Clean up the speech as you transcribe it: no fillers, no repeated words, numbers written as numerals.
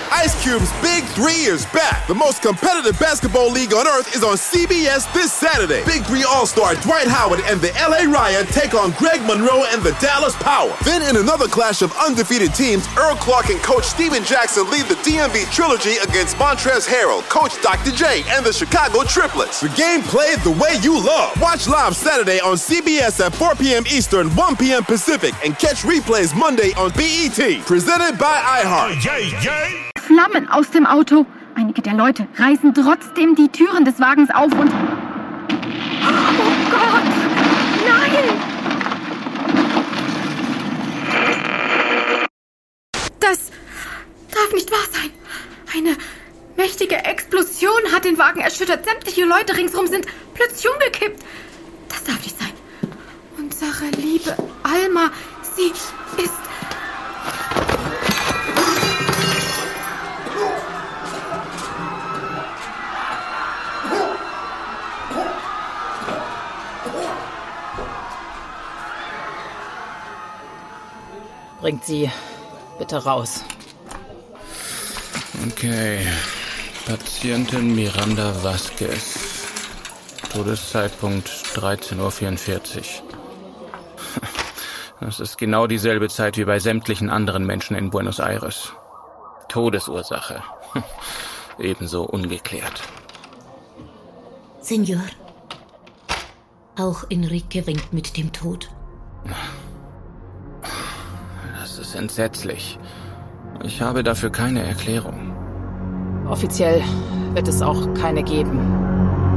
Ice Cube's Big 3 is back. The most competitive basketball league on earth is on CBS this Saturday. Big 3 All-Star Dwight Howard and the LA Ryan take on Greg Monroe and the Dallas Power. Then in another clash of undefeated teams, Earl Clark and Coach Steven Jackson lead the DMV Trilogy against Montrezl Harrell, Coach Dr. J, and the Chicago Triplets. The game played the way you love. Watch live Saturday on CBS at 4 p.m. Eastern, 1 p.m. Pacific, and catch replays Monday on BET. Presented by iHeart. Flammen aus dem Auto. Einige der Leute reißen trotzdem die Türen des Wagens auf und... Oh Gott! Nein! Das darf nicht wahr sein. Eine mächtige Explosion hat den Wagen erschüttert. Sämtliche Leute ringsherum sind plötzlich umgekippt. Das darf nicht sein. Unsere liebe Alma, sie ist... Bringt sie bitte raus. Okay. Patientin Miranda Vasquez. Todeszeitpunkt 13:44 Uhr. Das ist genau dieselbe Zeit wie bei sämtlichen anderen Menschen in Buenos Aires. Todesursache. Ebenso ungeklärt. Senor. Auch Enrique winkt mit dem Tod. Das ist entsetzlich. Ich habe dafür keine Erklärung. Offiziell wird es auch keine geben.